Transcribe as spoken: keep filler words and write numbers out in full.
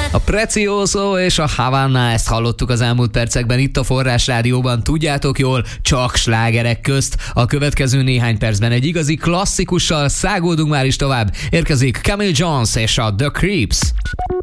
A Precioso és a Havana, ezt hallottuk az elmúlt percekben itt a Forrás Rádióban, tudjátok jól, csak slágerek közt. A következő néhány percben egy igazi klasszikussal száguldunk már is tovább. Érkezik Camille Jones és a The Creeps.